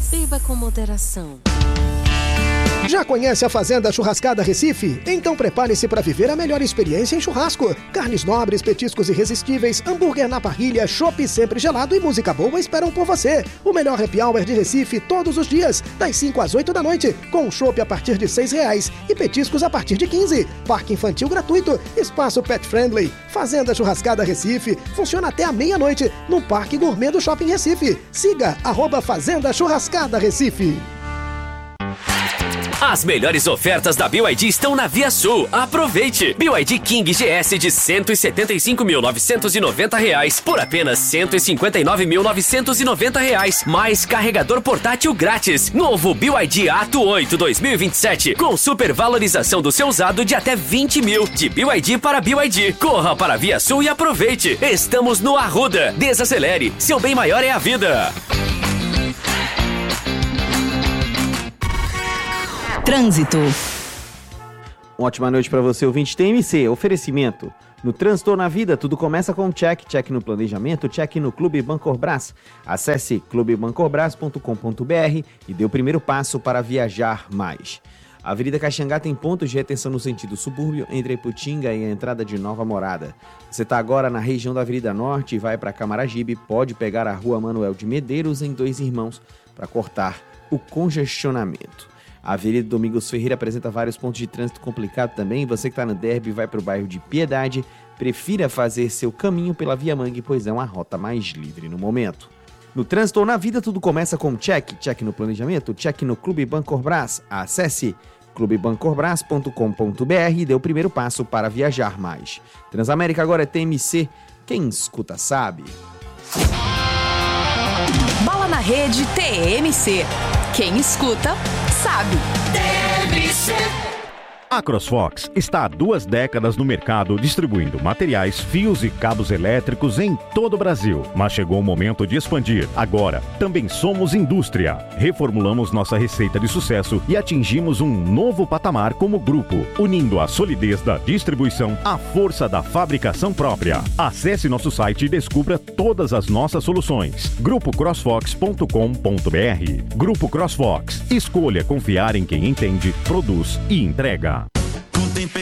Beba com moderação. Já conhece a Fazenda Churrascada Recife? Então prepare-se para viver a melhor experiência em churrasco. Carnes nobres, petiscos irresistíveis, hambúrguer na parrilha, chopp sempre gelado e música boa esperam por você. O melhor happy hour de Recife todos os dias, das 5 às 8 da noite, com chopp a partir de R$6 e petiscos a partir de 15. Parque infantil gratuito, espaço pet friendly. Fazenda Churrascada Recife funciona até a meia-noite no Parque Gourmet do Shopping Recife. Siga @Fazenda Churrascada Recife. As melhores ofertas da BYD estão na Via Sul. Aproveite! BYD King GS de R$175.990 por apenas R$159.990, mais carregador portátil grátis. Novo BYD Ato 8 2027 com supervalorização do seu usado de até 20 mil. De BYD para BYD. Corra para a Via Sul e aproveite! Estamos no Arruda. Desacelere. Seu bem maior é a vida. Trânsito. Ótima noite para você, ouvinte TMC. Oferecimento. No trânsito ou na vida, tudo começa com check. Check no planejamento, check no Clube Bancorbras. Acesse clubebancorbras.com.br e dê o primeiro passo para viajar mais. A Avenida Caxangá tem pontos de retenção no sentido subúrbio entre a Iputinga e a entrada de Nova Morada. Você está agora na região da Avenida Norte e vai para Camaragibe, pode pegar a Rua Manuel de Medeiros em Dois Irmãos para cortar o congestionamento. A Avenida Domingos Ferreira apresenta vários pontos de trânsito complicado também. Você que está no Derby vai para o bairro de Piedade. Prefira fazer seu caminho pela Via Mangue, pois é uma rota mais livre no momento. No trânsito ou na vida, tudo começa com check. Check no planejamento, check no Clube Bancorbras. Acesse clubebancorbras.com.br e dê o primeiro passo para viajar mais. Transamérica agora é TMC. Quem escuta sabe. Bola na rede TMC. Quem escuta, sabe. TMC. A CrossFox está há 2 décadas no mercado distribuindo materiais, fios e cabos elétricos em todo o Brasil. Mas chegou o momento de expandir. Agora, também somos indústria. Reformulamos nossa receita de sucesso e atingimos um novo patamar como grupo, unindo a solidez da distribuição à força da fabricação própria. Acesse nosso site e descubra todas as nossas soluções. grupocrossfox.com.br. Grupo CrossFox. Escolha confiar em quem entende, produz e entrega.